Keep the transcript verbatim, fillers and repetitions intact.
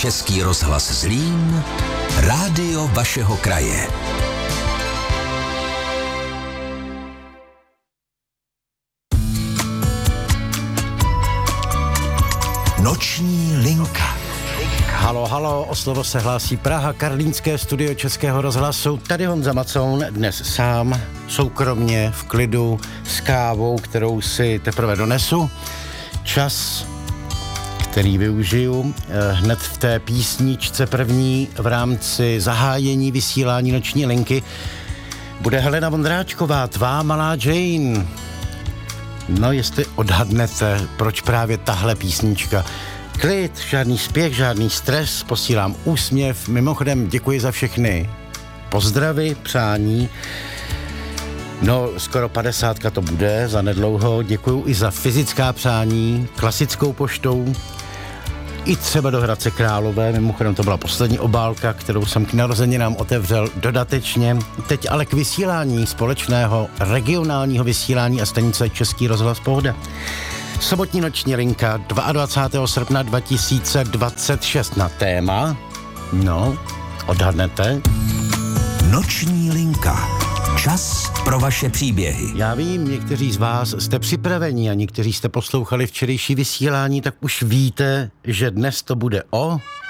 Český rozhlas Zlín, rádio vašeho kraje. Noční linka. Halo, halo, o slovo se hlásí Praha, karlínské studio Českého rozhlasu. Tady Honza Macoun, dnes sám, soukromně, v klidu, s kávou, kterou si teprve donesu. Čas, který využiju eh, hned v té písničce první v rámci zahájení vysílání Noční linky, bude Helena Vondráčková, Tvá malá Jane. No, jestli odhadnete, proč právě tahle písnička. Klid, žádný spěch, žádný stres, posílám úsměv. Mimochodem děkuji za všechny pozdravy, přání. No, skoro padesátka to bude zanedlouho. Děkuju i za fyzická přání, klasickou poštou. I třeba do Hradce Králové, mimochodem to byla poslední obálka, kterou jsem k narozeninám otevřel dodatečně. Teď ale k vysílání společného regionálního vysílání a stanice Český rozhlas Pohoda. Sobotní noční linka dvacátého druhého srpna dva tisíce dvacet šest na téma. No, odhadnete. Noční linka. Čas pro vaše příběhy. Já vím, někteří z vás jste připraveni a někteří jste poslouchali včerejší vysílání, tak už víte, že dnes to bude o